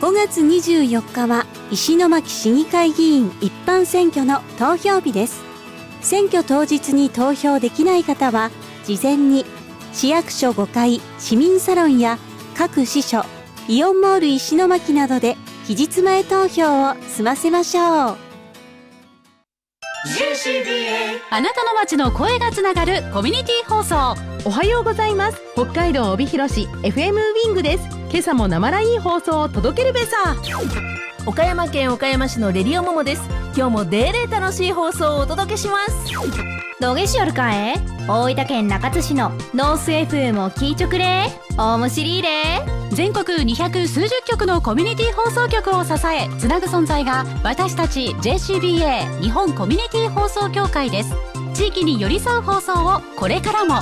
5月24日は石巻市議会議員一般選挙の投票日です。選挙当日に投票できない方は、事前に市役所5階市民サロンや各支所、イオンモール石巻などで期日前投票を済ませましょう。 あなたの街の声がつながるコミュニティ放送。 おはようございます。北海道帯広市 FM ウィングです。今朝も生ライン放送を届けるべさ。 岡山県岡山市のレディオモモです。今日もデーレー楽しい放送をお届けします。 どげしよるかえ。大分県中津市のノース FM を聞いちょくれ。おもしりーれ。 全国200数十局のコミュニティ放送局を支えつなぐ存在が私たち JCBA 日本コミュニティ放送協会です。地域に寄り添う放送をこれからも